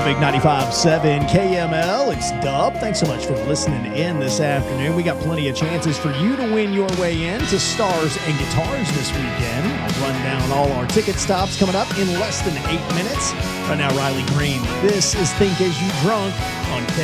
Big 95.7 KML. It's Dub. Thanks so much for listening in this afternoon. We got plenty of chances for you to win your way in to Stars and Guitars this weekend. I'll run down all our ticket stops coming up in less than 8 minutes. Right now, Riley Green. This is Think As You Drunk on KML.